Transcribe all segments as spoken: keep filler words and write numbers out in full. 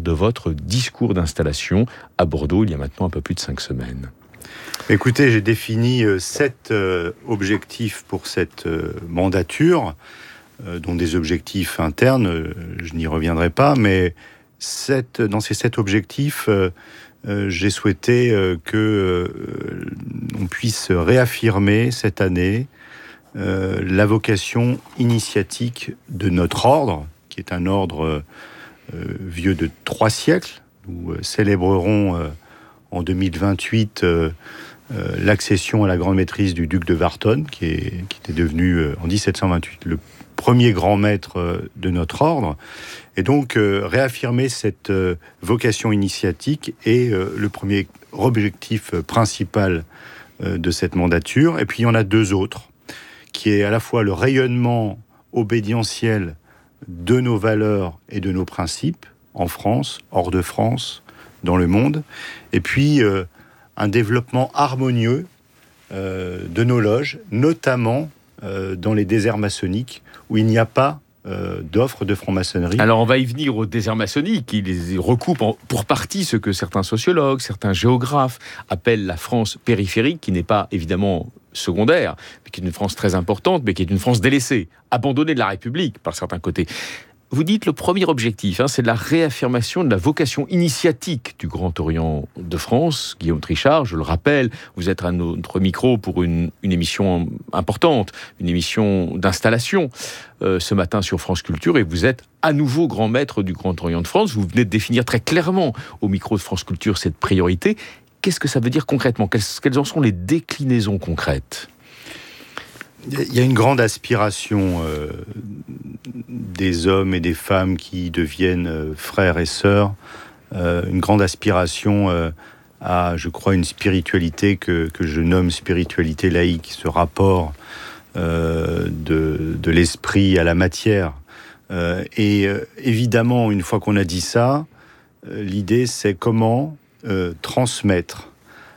de votre discours d'installation à Bordeaux, il y a maintenant un peu plus de cinq semaines. Écoutez, j'ai défini euh, sept euh, objectifs pour cette euh, mandature, euh, dont des objectifs internes, euh, je n'y reviendrai pas, mais sept, dans ces sept objectifs, euh, euh, j'ai souhaité euh, que euh, on puisse réaffirmer cette année euh, la vocation initiatique de notre ordre, qui est un ordre euh, vieux de trois siècles. Nous euh, célébrerons euh, en deux mille vingt-huit euh, euh, l'accession à la grande maîtrise du duc de Warton, qui, est, qui était devenu euh, en dix-sept cent vingt-huit le premier grand maître euh, de notre ordre. Et donc, euh, réaffirmer cette euh, vocation initiatique est euh, le premier objectif euh, principal euh, de cette mandature. Et puis, il y en a deux autres, qui est à la fois le rayonnement obédientiel de nos valeurs et de nos principes, en France, hors de France, dans le monde, et puis euh, un développement harmonieux euh, de nos loges, notamment euh, dans les déserts maçonniques, où il n'y a pas euh, d'offre de franc-maçonnerie. Alors on va y venir au désert maçonnique, qui les recoupe en, pour partie ce que certains sociologues, certains géographes appellent la France périphérique, qui n'est pas évidemment secondaire, mais qui est une France très importante, mais qui est une France délaissée, abandonnée de la République par certains côtés. Vous dites le premier objectif, hein, c'est la réaffirmation de la vocation initiatique du Grand Orient de France. Guillaume Trichard, je le rappelle, vous êtes à notre micro pour une, une émission importante, une émission d'installation euh, ce matin sur France Culture, et vous êtes à nouveau grand maître du Grand Orient de France. Vous venez de définir très clairement au micro de France Culture cette priorité. Qu'est-ce que ça veut dire concrètement ? Quelles, quelles en sont les déclinaisons concrètes ? Il y a une grande aspiration euh, des hommes et des femmes qui deviennent euh, frères et sœurs, euh, une grande aspiration euh, à, je crois, une spiritualité que, que je nomme spiritualité laïque, ce rapport euh, de, de l'esprit à la matière. Euh, et euh, évidemment, une fois qu'on a dit ça, euh, l'idée c'est comment euh, transmettre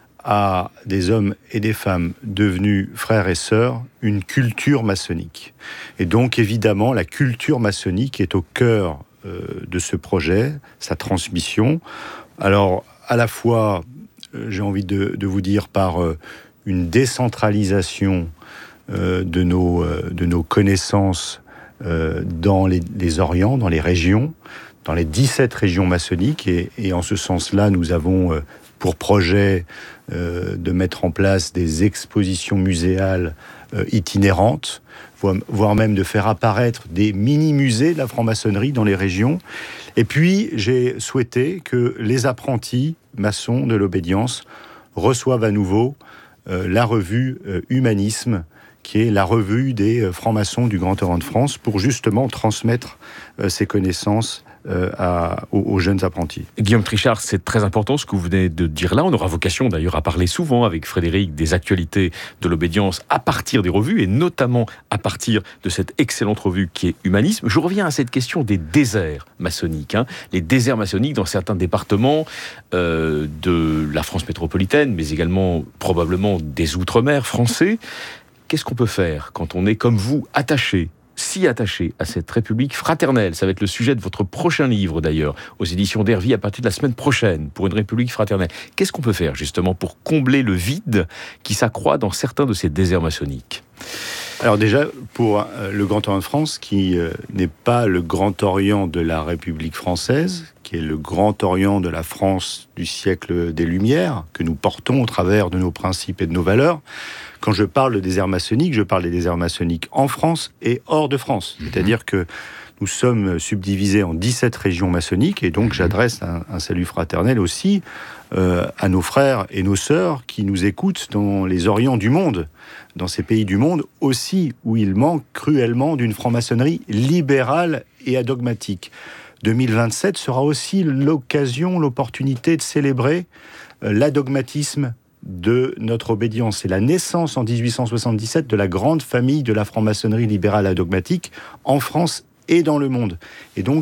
à des hommes et des femmes devenus frères et sœurs une culture maçonnique. Et donc, évidemment, la culture maçonnique est au cœur euh, de ce projet, sa transmission. Alors, à la fois, euh, j'ai envie de, de vous dire, par euh, une décentralisation euh, de, nos, euh, de nos connaissances euh, dans les, les Orients, dans les régions, dans les dix-sept régions maçonniques. Et, et en ce sens-là, nous avons euh, pour projet euh, de mettre en place des expositions muséales euh, itinérantes, voire, voire même de faire apparaître des mini-musées de la franc-maçonnerie dans les régions. Et puis, j'ai souhaité que les apprentis maçons de l'obédience reçoivent à nouveau euh, la revue euh, Humanisme, qui est la revue des euh, francs-maçons du Grand Orient de France, pour justement transmettre euh, ces connaissances Euh, à, aux, aux jeunes apprentis. Guillaume Trichard, c'est très important ce que vous venez de dire là. On aura vocation d'ailleurs à parler souvent avec Frédéric des actualités de l'obédience à partir des revues, et notamment à partir de cette excellente revue qui est Humanisme. Je reviens à cette question des déserts maçonniques. Hein. Les déserts maçonniques dans certains départements euh, de la France métropolitaine, mais également probablement des Outre-mer français. Qu'est-ce qu'on peut faire quand on est comme vous attaché si attaché à cette République fraternelle? Ça va être le sujet de votre prochain livre d'ailleurs, aux éditions d'Hervy à partir de la semaine prochaine, pour une République fraternelle. Qu'est-ce qu'on peut faire justement pour combler le vide qui s'accroît dans certains de ces déserts maçonniques? Alors déjà, pour euh, le Grand Orient de France, qui euh, n'est pas le Grand Orient de la République française, qui est le Grand Orient de la France du siècle des Lumières, que nous portons au travers de nos principes et de nos valeurs. Quand je parle de désert maçonnique, je parle des déserts maçonniques en France et hors de France. Mmh. C'est-à-dire que nous sommes subdivisés en dix-sept régions maçonniques, et donc mmh. j'adresse un, un salut fraternel aussi euh, à nos frères et nos sœurs qui nous écoutent dans les Orients du monde, dans ces pays du monde aussi où il manque cruellement d'une franc-maçonnerie libérale et adogmatique. deux mille vingt-sept sera aussi l'occasion, l'opportunité de célébrer euh, l'adogmatisme de notre obédience. C'est la naissance en dix-huit cent soixante-dix-sept de la grande famille de la franc-maçonnerie libérale adogmatique en France et dans le monde. Et donc,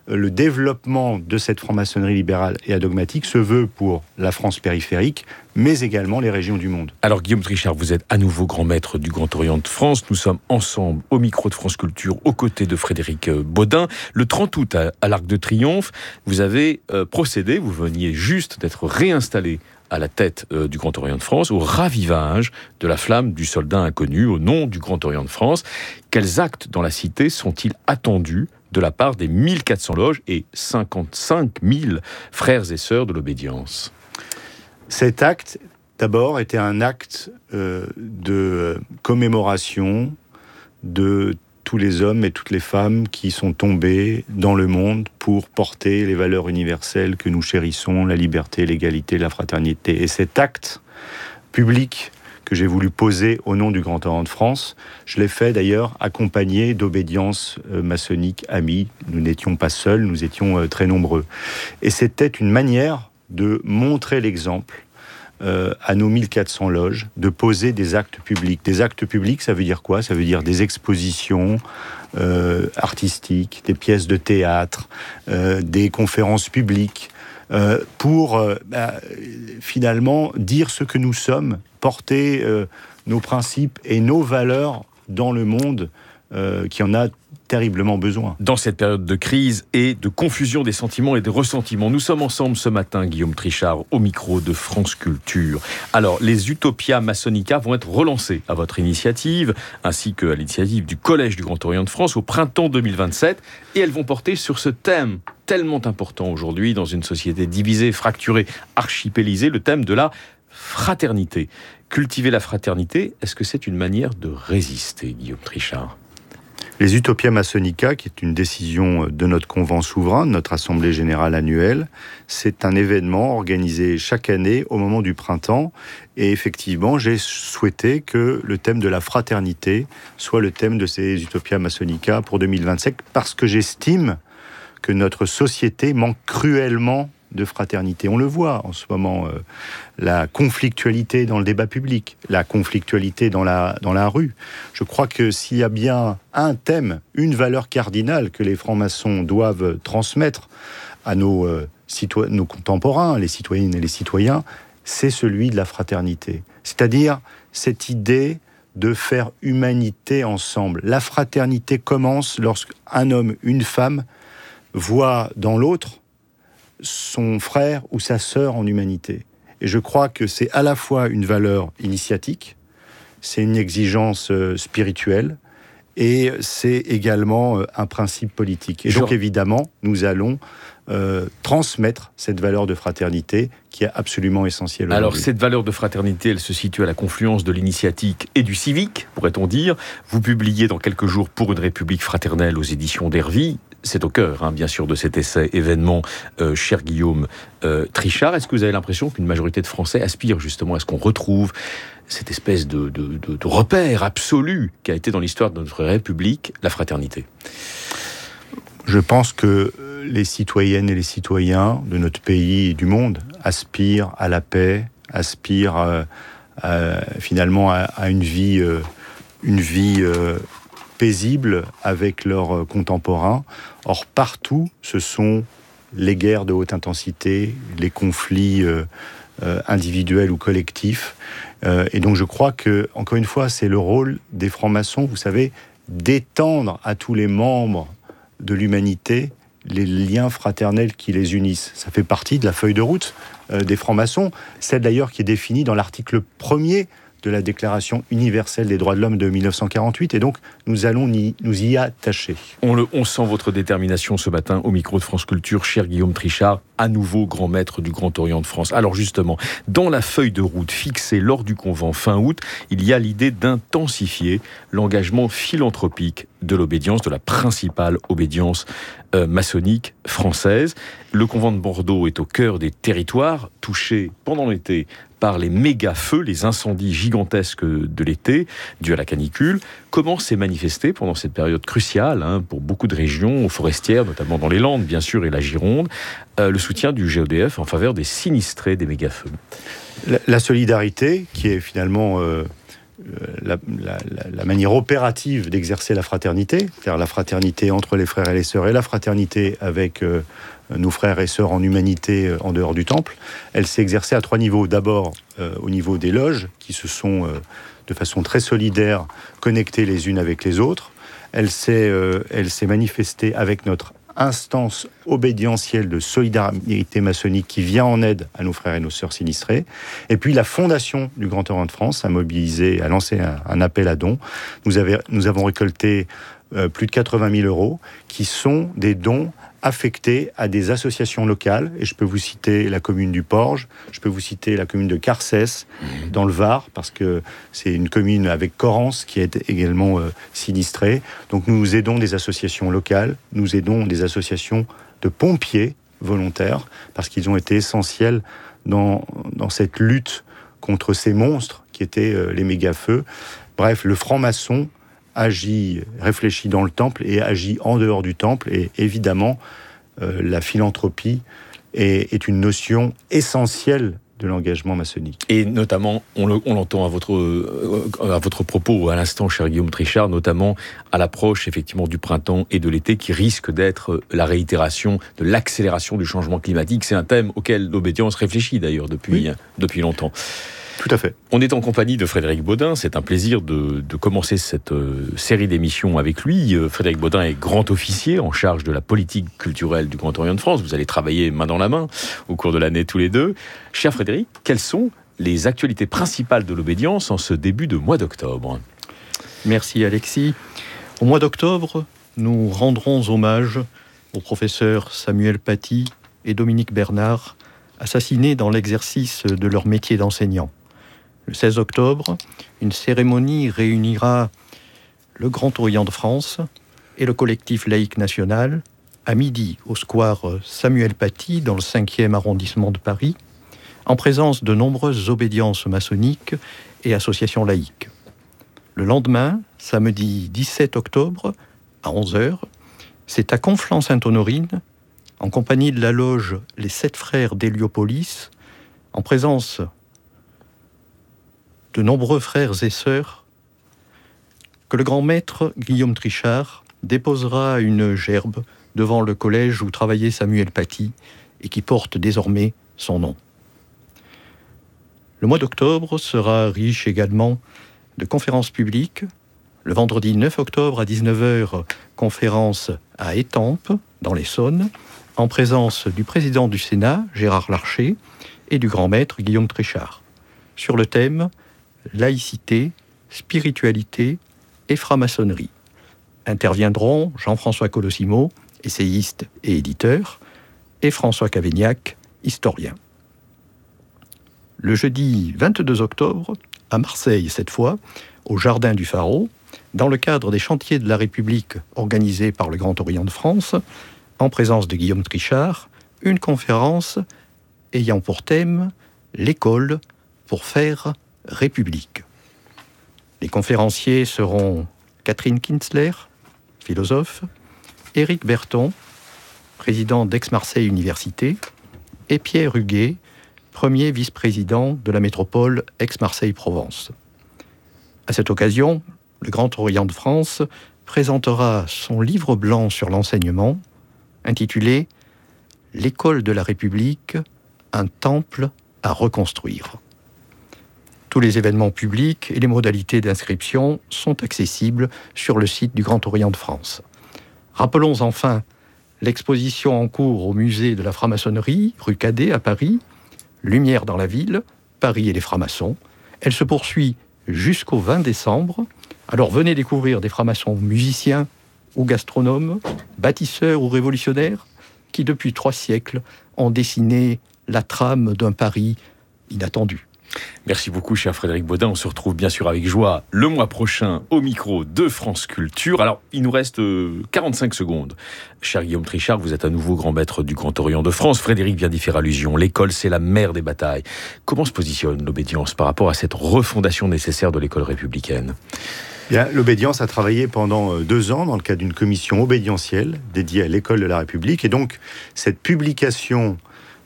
le développement de cette franc-maçonnerie libérale et adogmatique se veut pour la France périphérique, mais également les régions du monde. Alors Guillaume Trichard, vous êtes à nouveau grand maître du Grand Orient de France. Nous sommes ensemble au micro de France Culture, aux côtés de Frédéric Baudin. Le trente août, à, à l'Arc de Triomphe, vous avez euh, procédé, vous veniez juste d'être réinstallé à la tête euh, du Grand Orient de France, au ravivage de la flamme du soldat inconnu au nom du Grand Orient de France. Quels actes dans la cité sont-ils attendus de la part des mille quatre cents loges et cinquante-cinq mille frères et sœurs de l'obédience? Cet acte, d'abord, était un acte euh, de commémoration de tous les hommes et toutes les femmes qui sont tombés dans le monde pour porter les valeurs universelles que nous chérissons, la liberté, l'égalité, la fraternité. Et cet acte public que j'ai voulu poser au nom du Grand Orient de France, je l'ai fait d'ailleurs accompagné d'obédience euh, maçonnique amie. Nous n'étions pas seuls, nous étions euh, très nombreux. Et c'était une manière de montrer l'exemple euh, à nos mille quatre cents loges, de poser des actes publics. Des actes publics, ça veut dire quoi? Ça veut dire des expositions euh, artistiques, des pièces de théâtre, euh, des conférences publiques, euh, pour euh, bah, finalement dire ce que nous sommes, porter euh, nos principes et nos valeurs dans le monde euh, qui en a terriblement besoin. Dans cette période de crise et de confusion des sentiments et des ressentiments, nous sommes ensemble ce matin, Guillaume Trichard, au micro de France Culture. Alors, les Utopia Masonica vont être relancées à votre initiative, ainsi qu'à l'initiative du Collège du Grand Orient de France au printemps deux mille vingt-sept, et elles vont porter sur ce thème tellement important aujourd'hui dans une société divisée, fracturée, archipélisée, le thème de la fraternité. Cultiver la fraternité, est-ce que c'est une manière de résister, Guillaume Trichard ? Les Utopia Masonica, qui est une décision de notre convent souverain, de notre assemblée générale annuelle, c'est un événement organisé chaque année au moment du printemps. Et effectivement, j'ai souhaité que le thème de la fraternité soit le thème de ces Utopia Masonica pour deux mille vingt-sept, parce que j'estime que notre société manque cruellement de fraternité. On le voit en ce moment, euh, la conflictualité dans le débat public, la conflictualité dans la, dans la rue. Je crois que s'il y a bien un thème, une valeur cardinale que les francs-maçons doivent transmettre à nos, euh, citoy- nos contemporains, les citoyennes et les citoyens, c'est celui de la fraternité. C'est-à-dire cette idée de faire humanité ensemble. La fraternité commence lorsqu'un homme, une femme, voit dans l'autre son frère ou sa sœur en humanité. Et je crois que c'est à la fois une valeur initiatique, c'est une exigence euh, spirituelle, et c'est également euh, un principe politique. Et Je... donc évidemment, nous allons euh, transmettre cette valeur de fraternité qui est absolument essentielle aujourd'hui. Alors cette valeur de fraternité, elle se situe à la confluence de l'initiatique et du civique, pourrait-on dire. Vous publiez dans quelques jours Pour une République fraternelle aux éditions d'Hervy. C'est au cœur, hein, bien sûr, de cet essai événement, euh, cher Guillaume euh, Trichard. Est-ce que vous avez l'impression qu'une majorité de Français aspire justement à ce qu'on retrouve cette espèce de, de, de, de repère absolu qui a été dans l'histoire de notre République, la fraternité? Je pense que les citoyennes et les citoyens de notre pays et du monde aspirent à la paix, aspirent euh, à, finalement à, à une vie, euh, une vie euh, paisible avec leurs contemporains. Or, partout, ce sont les guerres de haute intensité, les conflits euh, euh, individuels ou collectifs. Euh, et donc, je crois que, encore une fois, c'est le rôle des francs-maçons, vous savez, d'étendre à tous les membres de l'humanité les liens fraternels qui les unissent. Ça fait partie de la feuille de route euh, des francs-maçons, celle d'ailleurs qui est définie dans l'article premier de la Déclaration universelle des droits de l'homme de mille neuf cent quarante-huit, et donc nous allons y, nous y attacher. On, le, on sent votre détermination ce matin au micro de France Culture, cher Guillaume Trichard, à nouveau grand maître du Grand Orient de France. Alors justement, dans la feuille de route fixée lors du convent fin août, il y a l'idée d'intensifier l'engagement philanthropique de l'obédience, de la principale obédience euh, maçonnique française. Le convent de Bordeaux est au cœur des territoires touchés pendant l'été par les méga-feux, les incendies gigantesques de l'été, dus à la canicule. Comment s'est manifesté pendant cette période cruciale, hein, pour beaucoup de régions forestières, notamment dans les Landes, bien sûr, et la Gironde, euh, le soutien du G E D F en faveur des sinistrés des méga-feux? La, la solidarité, qui est finalement euh, la, la, la manière opérative d'exercer la fraternité, c'est-à-dire la fraternité entre les frères et les sœurs et la fraternité avec euh, nos frères et sœurs en humanité euh, en dehors du temple, elle s'est exercée à trois niveaux. D'abord, euh, au niveau des loges, qui se sont, euh, de façon très solidaire, connectées les unes avec les autres. Elle s'est, euh, elle s'est manifestée avec notre instance obédientielle de solidarité maçonnique qui vient en aide à nos frères et nos sœurs sinistrés. Et puis la Fondation du Grand Orient de France a mobilisé, a lancé un, un appel à dons. Nous, avait, nous avons récolté euh, plus de quatre-vingt mille euros qui sont des dons affectés à des associations locales. Et je peux vous citer la commune du Porge, je peux vous citer la commune de Carcès, mmh. dans le Var, parce que c'est une commune avec Corrence qui est également euh, sinistrée. Donc nous aidons des associations locales, nous aidons des associations de pompiers volontaires, parce qu'ils ont été essentiels dans, dans cette lutte contre ces monstres qui étaient euh, les méga-feux. Bref, le franc-maçon agit, réfléchit dans le temple et agit en dehors du temple. Et évidemment, euh, la philanthropie est, est une notion essentielle de l'engagement maçonnique. Et notamment, on, le, on l'entend à votre, euh, à votre propos à l'instant, cher Guillaume Trichard, notamment à l'approche effectivement du printemps et de l'été qui risque d'être la réitération de l'accélération du changement climatique. C'est un thème auquel l'obédience réfléchit d'ailleurs depuis, oui. depuis longtemps. Tout à fait. On est en compagnie de Frédéric Baudin. C'est un plaisir de, de commencer cette euh, série d'émissions avec lui. Euh, Frédéric Baudin est grand officier en charge de la politique culturelle du Grand Orient de France. Vous allez travailler main dans la main au cours de l'année tous les deux. Cher Frédéric, quelles sont les actualités principales de l'obédience en ce début de mois d'octobre ? Merci Alexis. Au mois d'octobre, nous rendrons hommage aux professeurs Samuel Paty et Dominique Bernard, assassinés dans l'exercice de leur métier d'enseignant. Le seize octobre, une cérémonie réunira le Grand Orient de France et le collectif laïque national à midi au square Samuel Paty dans le cinquième arrondissement de Paris, en présence de nombreuses obédiences maçonniques et associations laïques. Le lendemain, samedi dix-sept octobre, à onze heures, c'est à Conflans-Sainte-Honorine, en compagnie de la loge Les Sept Frères d'Héliopolis, en présence de nombreux frères et sœurs, que le grand maître Guillaume Trichard déposera une gerbe devant le collège où travaillait Samuel Paty et qui porte désormais son nom. Le mois d'octobre sera riche également de conférences publiques. Le vendredi neuf octobre à dix-neuf heures, conférence à Étampes, dans l'Essonne, en présence du président du Sénat, Gérard Larcher, et du grand maître Guillaume Trichard, sur le thème laïcité, spiritualité et franc-maçonnerie. Interviendront Jean-François Colosimo, essayiste et éditeur, et François Cavaignac, historien. Le jeudi vingt-deux octobre, à Marseille cette fois, au Jardin du Pharaon, dans le cadre des chantiers de la République organisés par le Grand Orient de France, en présence de Guillaume Trichard, une conférence ayant pour thème « L'école pour faire République ». Les conférenciers seront Catherine Kinsler, philosophe, Éric Berton, président d'Aix-Marseille Université, et Pierre Huguet, premier vice-président de la métropole Aix-Marseille-Provence. À cette occasion, le Grand Orient de France présentera son livre blanc sur l'enseignement, intitulé « L'école de la République, un temple à reconstruire ». Tous les événements publics et les modalités d'inscription sont accessibles sur le site du Grand Orient de France. Rappelons enfin l'exposition en cours au musée de la franc-maçonnerie, rue Cadet à Paris, Lumière dans la ville, Paris et les francs-maçons. Elle se poursuit jusqu'au vingt décembre. Alors venez découvrir des francs-maçons musiciens ou gastronomes, bâtisseurs ou révolutionnaires, qui depuis trois siècles ont dessiné la trame d'un Paris inattendu. Merci beaucoup, cher Frédéric Baudin. On se retrouve bien sûr avec joie le mois prochain au micro de France Culture. Alors, il nous reste quarante-cinq secondes. Cher Guillaume Trichard, vous êtes à nouveau grand maître du Grand Orient de France. Frédéric vient d'y faire allusion. L'école, c'est la mère des batailles. Comment se positionne l'obédience par rapport à cette refondation nécessaire de l'école républicaine ? Bien, l'obédience a travaillé pendant deux ans dans le cadre d'une commission obédientielle dédiée à l'école de la République. Et donc, cette publication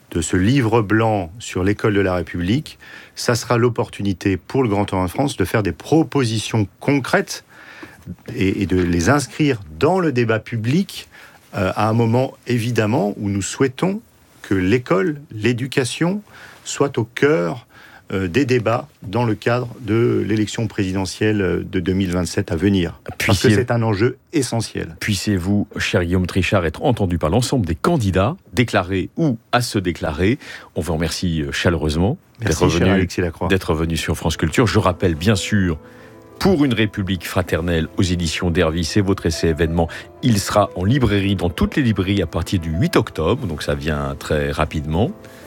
de ce livre blanc sur l'école de la République, ça sera l'opportunité pour le Grand Orient de France de faire des propositions concrètes et, et de les inscrire dans le débat public euh, à un moment, évidemment, où nous souhaitons que l'école, l'éducation, soit au cœur euh, des débats dans le cadre de l'élection présidentielle de deux mille vingt-sept à venir. Puissiez, parce que c'est un enjeu essentiel. Puissiez-vous, cher Guillaume Trichard, être entendu par l'ensemble des candidats, déclarés ou à se déclarer. On vous remercie chaleureusement Merci, d'être venu, Alexis Lacroix. d'être venu sur France Culture. Je rappelle bien sûr, Pour une République fraternelle aux éditions d'Hervis, c'est votre essai événement. Il sera en librairie, dans toutes les librairies à partir du huit octobre, donc ça vient très rapidement.